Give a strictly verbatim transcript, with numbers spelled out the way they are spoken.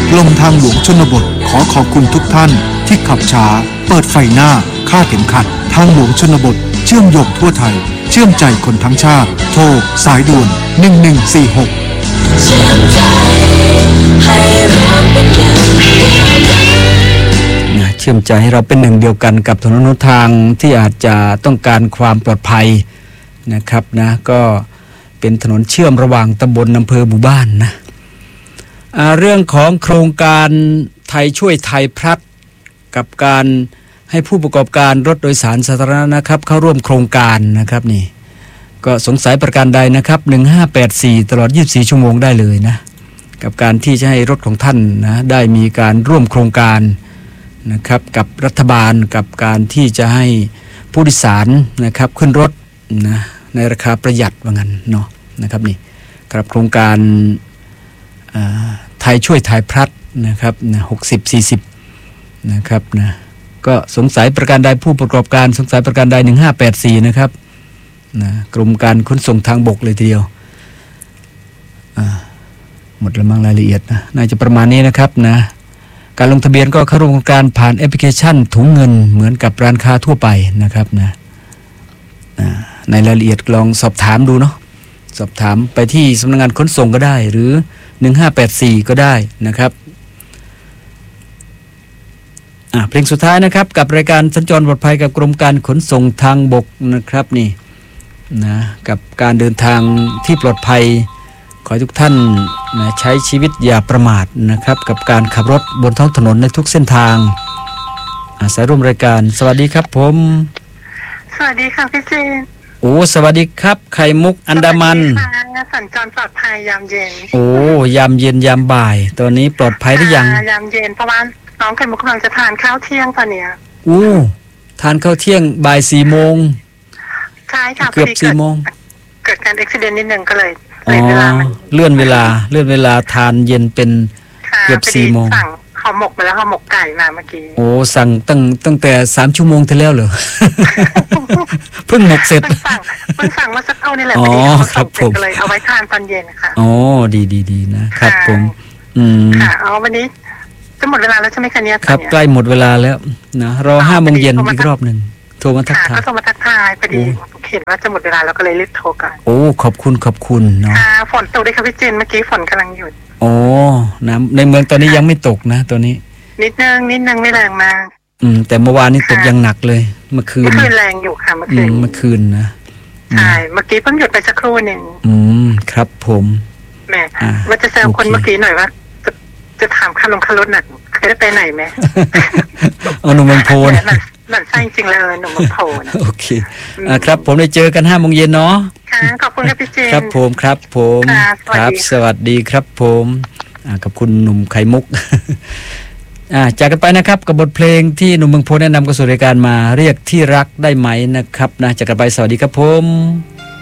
กรมทางหลวงชนบทขอขอบคุณทุกท่านที่ขับช้าเปิดไฟหน้าคาดเข็มขัดทางหลวงชนบทเชื่อมโยงทั่วไทยเชื่อมใจคนทั้งชาติโทรสายด่วนหนึ่งหนึ่งสี่หกเชื่อมใจให้เราเป็นหนึ่งเชื่อมใจให้เราเป็นหนึ่งเดียวกันกับถนนหนทางที่อาจจะต้องการความปลอดภัยนะครับนะก็เป็นถนนเชื่อมระหว่างตำบลอำเภอหมู่บ้านนะเรื่องของโครงการไทยช่วยไทยพลัดกับการให้ผู้ประกอบการรถโดยสารสาธารณะนะครับเข้าร่วมโครงการนะครับนี่ก็สงสัยประการใดนะครับหนึ่งห้าแปดสี่ตลอดยี่สิบสี่ชั่วโมงได้เลยนะกับการที่จะให้รถของท่านนะได้มีการร่วมโครงการนะครับกับรัฐบาลกับการที่จะให้ผู้โดยสารนะครับขึ้นรถนะในราคาประหยัดว่างั้นเนาะนะครับนี่กับโครงการไทยช่วยไทยพลัดนะครับนะหกสิบสี่สิบนะครับนะก็สงสัยประการใดผู้ประกอบการสงสัยประการใดหนึ่งห้าแปดสี่นะครับนะกรมการขนส่งทางบกเลยทีเดียวหมดแล้วมั้งรายละเอียดนะน่าจะประมาณนี้นะครับนะการลงทะเบียนก็เข้าร่วมโครงการผ่านแอปพลิเคชันถุงเงินเหมือนกับร้านค้าทั่วไปนะครับนะในรายละเอียดลองสอบถามดูเนาะสอบถามไปที่สำนักงานขนส่งก็ได้หรือหนึ่งห้าแปดสี่ก็ได้นะครับอ่ะเพลงสุดท้ายนะครับกับรายการสัญจรปลอดภัยกับกรมการขนส่งทางบกนะครับนี่นะกับการเดินทางที่ปลอดภัยขอให้ทุกท่านนะใช้ชีวิตอย่าประมาทนะครับกับการขับรถบนท้องถนนในทุกเส้นทางอาสายร่วมรายการสวัสดีครับผมสวัสดีค่ะพี่เจนโอ้สวัสดีครับไข่มุกอันดามันสัญจรปลอดภัยยามเย็นโอ้ยามเย็นยามบ่ายตอนนี้ปลอดภัยหรือยังยามเย็นเพราะว่าน้องไข่มุกกำลังจะทานข้าวเที่ยงตอนเนี้ยอู้ทานข้าวเที่ยงบ่ายสี่โมงใช่ค่ะเกือบสี่โมงเกิดการอุบิเหตุนิดหนึ่งก็เลยอ๋อเลื่อนเวลาเลื่อนเวลาทานเย็นเป็นเกือบสี่โมงสั่งห่อหมกไปแล้วห่อหมกไก่มาเมื่อกี้โอ้สั่งตั้งตั้งแต่สามชั่วโมงที่แล้วเหรอ เพิ่งหมกเสร็จเพิ่งสั่งเพิ่งสั่งมาสักเอานี่แหละพอดีเขาส่งเสร็จเลยเอาไว้ทานตอนเย็นค่ะอ๋อดีดีดีนะครับผมอืมค่ะเอาวันนี้จะหมดเวลาแล้วใช่ไหมคะเนี่ยครับใกล้หมดเวลาแล้วนะรอห้าโมงเย็นอีกรอบหนึ่งโทรมาทักทายก็โทรมาทักทายพอดีเห็นว่าจะหมดเวลาแล้วก็เลยรีบโทรกันโอ้ขอบคุณขอบคุณเนาะฝนตกด้วยค่ะพี่เจนเมื่อกี้ฝนกำลังหยุดโอ้น้ำในเมืองตอนนี้ยังไม่ตกนะตัวนี้นิดนึงนิดนึงไม่แรงมากอืมแต่เมื่อวานนี้ตกยังหนักเลยเมื่อคืนเมื่อคืนแรงอยู่ค่ะเมื่อคืนเมื่อคืนนะใช่เมื่อกี้เพิ่งหยุดไปสักครู่หนึ่งอืมครับผมแม่ว่าจะแซวคนเมื่อกี้หน่อยว่าจะจะถามค่าลงค่ารถหนักเคยได้ไปไหนไหมเอาหนุ่มเมืองโพนหนักใช่จริงเลยหนุ่มเมืองโพนโอเคอ่าครับผมได้เจอกันห้าโมงเย็นเนาะค่ะขอบคุณครับพี่เจนครับผมครับผมครับสวัสดีครับผมอ่ากับคุณหนุ่มไข่มุกอ่าจากกันไปนะครับกับบทเพลงที่หนุ่มเมืองโพนแนะนำกับสู่รายการมาเรียกที่รักได้ไหมนะครับนะจากกันไปสวัสดีครับผม